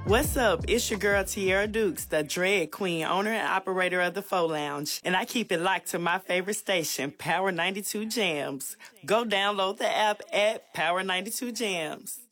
What's up? It's your girl Tierra Dukes, the Dread Queen, owner and operator of the Faux Lounge, and I keep it locked to my favorite station, Power 92 Jams. Go download the app at Power 92 Jams.